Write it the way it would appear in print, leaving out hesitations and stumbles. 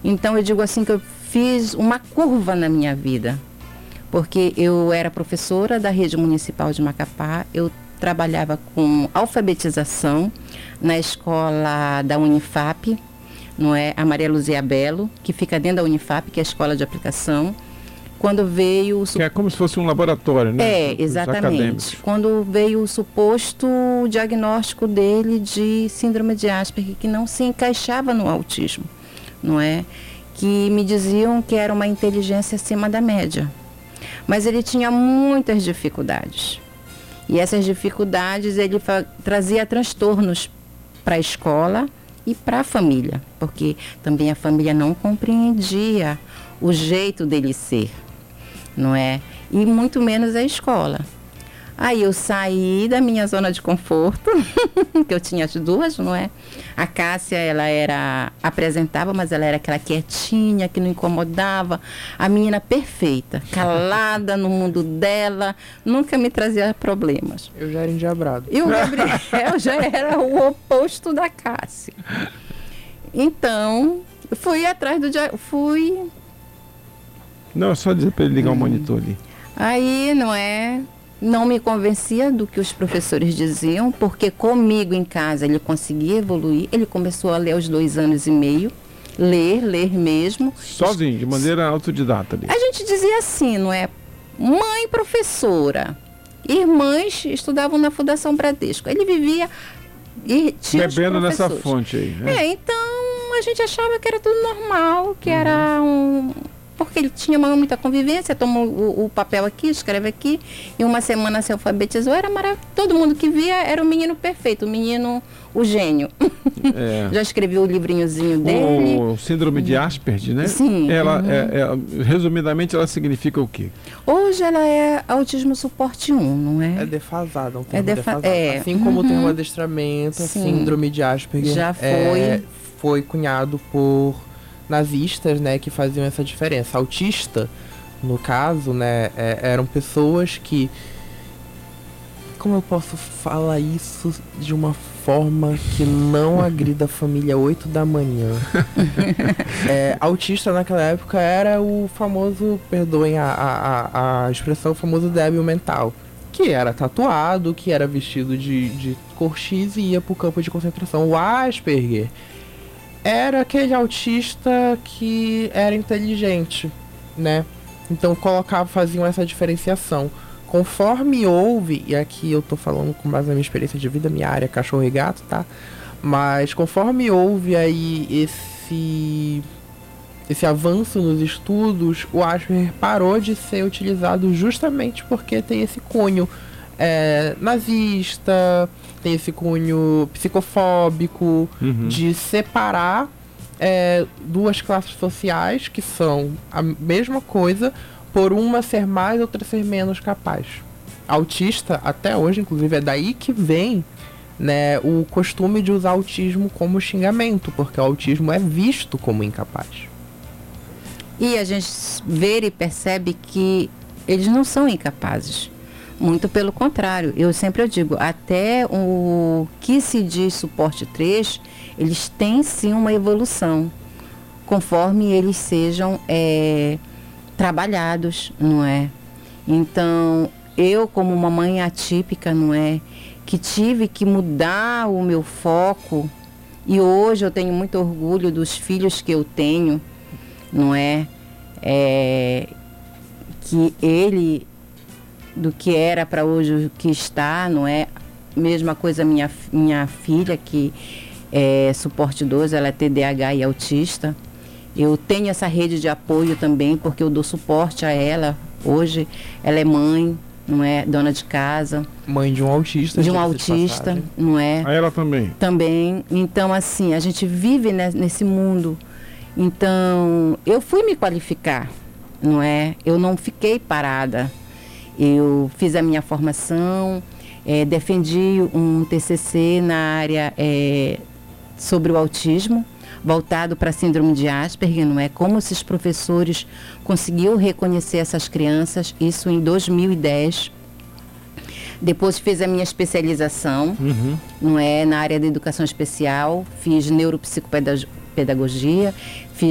Então eu digo assim que eu fiz uma curva na minha vida, porque eu era professora da rede municipal de Macapá, eu trabalhava com alfabetização na escola da Unifap, não é? A Maria Luzia Belo, que fica dentro da Unifap, que é a escola de aplicação. Quando veio... Que é como se fosse um laboratório, né? É, exatamente. Quando veio o suposto diagnóstico dele de síndrome de Asperger, que não se encaixava no autismo, não é? Que me diziam que era uma inteligência acima da média. Mas ele tinha muitas dificuldades. E essas dificuldades ele trazia transtornos para a escola e para a família, porque também a família não compreendia o jeito dele ser, não é? E muito menos a escola. Aí eu saí da minha zona de conforto, que eu tinha as duas, não é? A Cássia, ela apresentava, mas ela era aquela quietinha, que não incomodava. A menina perfeita, calada no mundo dela, nunca me trazia problemas. Eu já era endiabrado. E o Gabriel já era o oposto da Cássia. Então, fui atrás fui... Não, só dizer para ele ligar o monitor ali. Aí, não me convencia do que os professores diziam, porque comigo em casa ele conseguia evoluir. Ele começou a ler aos 2 anos e meio, ler mesmo. Sozinho, de maneira autodidata ali. A gente dizia assim, não é? Mãe professora, irmãs estudavam na Fundação Bradesco. Ele vivia e tinha bebendo nessa fonte aí, né? Então a gente achava que era tudo normal, que era porque ele tinha muita convivência, tomou o papel aqui, escreve aqui, em uma semana se alfabetizou, era maravilhoso. Todo mundo que via era o menino perfeito, o gênio. Já escreveu o livrinhozinho dele. O síndrome de Asperger, né? Sim. Ela, resumidamente, ela significa o quê? Hoje ela é autismo suporte 1, não é? É defasada, um termo defasado. É. Assim como o termo adestramento, síndrome de Asperger já foi cunhado por nazistas, né, que faziam essa diferença. Autista, no caso, né, eram pessoas que... Como eu posso falar isso de uma forma que não agrida a família 8 da manhã? Autista naquela época era o famoso, perdoem a expressão, o famoso débil mental, que era tatuado, que era vestido de cor X e ia pro campo de concentração. O Asperger era aquele autista que era inteligente, né? Então faziam essa diferenciação. Conforme houve, e aqui eu tô falando com base na minha experiência de vida, minha área é cachorro e gato, tá? Mas conforme houve aí esse avanço nos estudos, o Asperger parou de ser utilizado justamente porque tem esse cunho nazista, tem esse cunho psicofóbico, de separar duas classes sociais que são a mesma coisa, por uma ser mais, outra ser menos capaz. Autista, até hoje, inclusive, é daí que vem, né, o costume de usar autismo como xingamento, porque o autismo é visto como incapaz. E a gente vê e percebe que eles não são incapazes. Muito pelo contrário, eu digo, até o que se diz suporte 3, eles têm sim uma evolução, conforme eles sejam trabalhados, não é? Então, eu como uma mãe atípica, não é? Que tive que mudar o meu foco, e hoje eu tenho muito orgulho dos filhos que eu tenho, não é? Que ele... do que era para hoje o que está, não é? Mesma coisa minha filha, que é suporte 2, ela é TDAH e autista. Eu tenho essa rede de apoio também, porque eu dou suporte a ela. Hoje ela é mãe, não é? Dona de casa. Mãe de um autista. De um autista, não é? A ela também. Também. Então, assim, a gente vive nesse mundo. Então, eu fui me qualificar, não é? Eu não fiquei parada. Eu fiz a minha formação, defendi um TCC na área sobre o autismo, voltado para a síndrome de Asperger, não é? Como esses professores conseguiram reconhecer essas crianças, isso em 2010. Depois fiz a minha especialização, não é? Na área da educação especial, fiz neuropsicopedagogia,